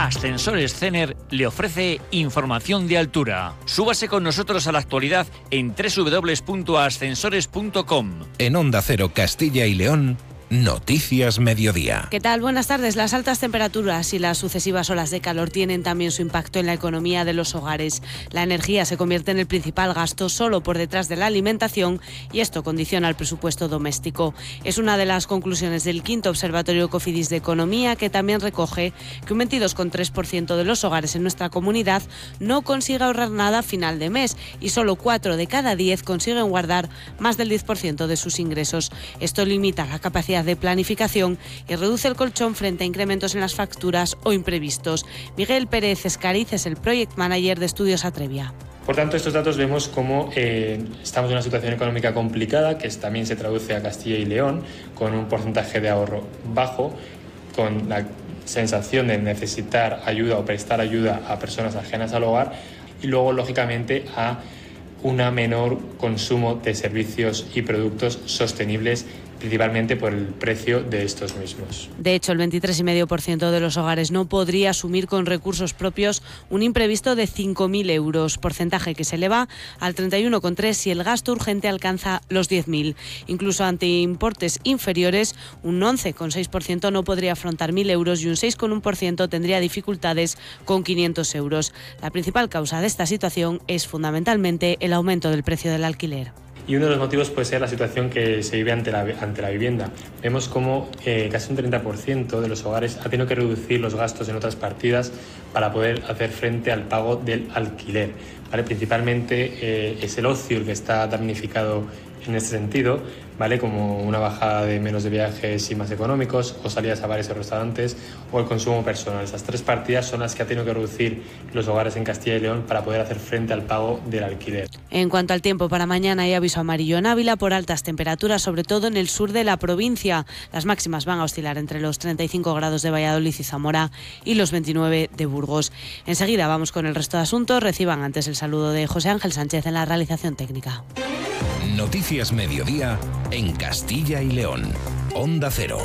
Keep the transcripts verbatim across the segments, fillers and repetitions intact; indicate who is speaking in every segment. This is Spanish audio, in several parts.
Speaker 1: Ascensores Cener le ofrece información de altura. Súbase con nosotros a la actualidad en doble u doble u doble u punto ascensores punto com.
Speaker 2: En Onda Cero Castilla y León, Noticias Mediodía.
Speaker 3: ¿Qué tal? Buenas tardes. Las altas temperaturas y las sucesivas olas de calor tienen también su impacto en la economía de los hogares. La energía se convierte en el principal gasto, solo por detrás de la alimentación, y esto condiciona el presupuesto doméstico. Es una de las conclusiones del quinto Observatorio Cofidis de Economía, que también recoge que un veintidós coma tres por ciento de los hogares en nuestra comunidad no consigue ahorrar nada a final de mes y solo cuatro de cada diez consiguen guardar más del diez por ciento de sus ingresos. Esto limita la capacidad de planificación y reduce el colchón frente a incrementos en las facturas o imprevistos. Miguel Pérez Escariz es el Project Manager de Estudios Atrevia.
Speaker 4: Por tanto, estos datos vemos cómo eh, estamos en una situación económica complicada, que también se traduce a Castilla y León, con un porcentaje de ahorro bajo, con la sensación de necesitar ayuda o prestar ayuda a personas ajenas al hogar, y luego, lógicamente, a un menor consumo de servicios y productos sostenibles, principalmente por el precio de estos mismos.
Speaker 3: De hecho, el veintitrés coma cinco por ciento de los hogares no podría asumir con recursos propios un imprevisto de cinco mil euros, porcentaje que se eleva al treinta y uno coma tres por ciento si el gasto urgente alcanza los diez mil. Incluso ante importes inferiores, un once coma seis por ciento no podría afrontar mil euros y un seis coma uno por ciento tendría dificultades con quinientos euros. La principal causa de esta situación es fundamentalmente el aumento del precio del alquiler.
Speaker 4: Y uno de los motivos puede ser la situación que se vive ante la, ante la vivienda. Vemos como eh, casi un treinta por ciento de los hogares ha tenido que reducir los gastos en otras partidas para poder hacer frente al pago del alquiler. ¿Vale? Principalmente eh, es el ocio el que está damnificado en este sentido, ¿vale? Como una bajada de menos de viajes y más económicos, o salidas a bares y restaurantes, o el consumo personal. Estas tres partidas son las que ha tenido que reducir los hogares en Castilla y León para poder hacer frente al pago del alquiler.
Speaker 3: En cuanto al tiempo, para mañana hay aviso amarillo en Ávila por altas temperaturas, sobre todo en el sur de la provincia. Las máximas van a oscilar entre los treinta y cinco grados de Valladolid y Zamora y los veintinueve de Burgos. Enseguida vamos con el resto de asuntos. Reciban antes el saludo de José Ángel Sánchez en la realización técnica.
Speaker 2: Noticias Mediodía en Castilla y León. Onda Cero.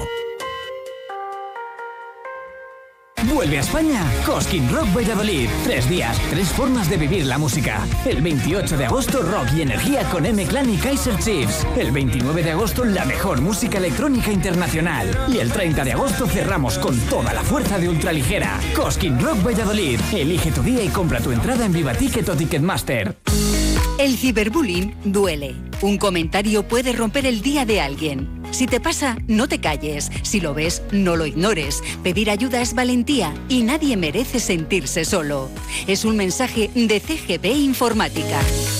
Speaker 5: Vuelve a España Cosquín Rock Valladolid. Tres días, tres formas de vivir la música. El veintiocho de agosto, rock y energía con M-Clan y Kaiser Chiefs. El veintinueve de agosto, la mejor música electrónica internacional. Y el treinta de agosto cerramos con toda la fuerza de ultraligera. Cosquín Rock Valladolid. Elige tu día y compra tu entrada en Viva Ticket o Ticketmaster.
Speaker 6: El ciberbullying duele. Un comentario puede romper el día de alguien. Si te pasa, no te calles. Si lo ves, no lo ignores. Pedir ayuda es valentía y nadie merece sentirse solo. Es un mensaje de C G B Informática.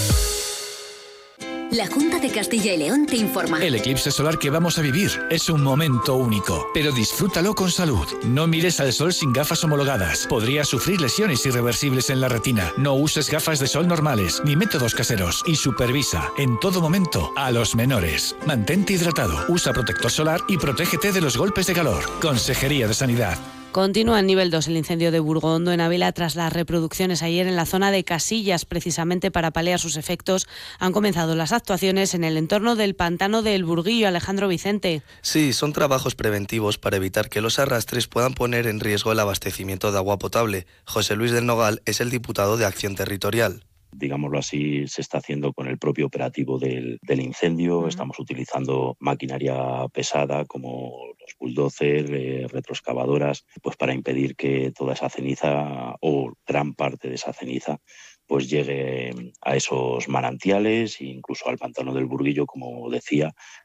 Speaker 7: La Junta de Castilla y León te informa.
Speaker 8: El eclipse solar que vamos a vivir es un momento único, pero disfrútalo con salud. No mires al sol sin gafas homologadas. Podrías sufrir lesiones irreversibles en la retina. No uses gafas de sol normales ni métodos caseros. Y supervisa en todo momento a los menores. Mantente hidratado, usa protector solar y protégete de los golpes de calor. Consejería de Sanidad.
Speaker 3: Continúa en nivel dos el incendio de Burgondo en Ávila tras las reproducciones ayer en la zona de Casillas. Precisamente para paliar sus efectos han comenzado las actuaciones en el entorno del pantano del Burguillo. Alejandro Vicente.
Speaker 9: Sí, son trabajos preventivos para evitar que los arrastres puedan poner en riesgo el abastecimiento de agua potable. José Luis del Nogal es el diputado de Acción Territorial.
Speaker 10: Digámoslo así, se está haciendo con el propio operativo del, del incendio. Estamos utilizando maquinaria pesada como los bulldozers, eh, retroexcavadoras, pues para impedir que toda esa ceniza o gran parte de esa ceniza pues llegue a esos manantiales e incluso al pantano del Burguillo, como decía,